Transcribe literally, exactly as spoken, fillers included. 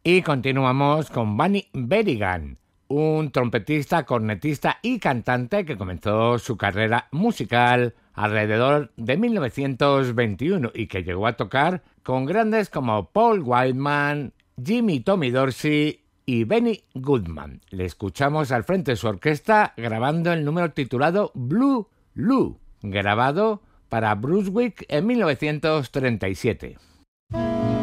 Y continuamos con Bunny Berigan, un trompetista, cornetista y cantante que comenzó su carrera musical alrededor de mil novecientos veintiuno y que llegó a tocar con grandes como Paul Whiteman, Jimmy Tommy Dorsey y Benny Goodman. Le escuchamos al frente de su orquesta grabando el número titulado Blue Lou, grabado para Brunswick en mil novecientos treinta y siete.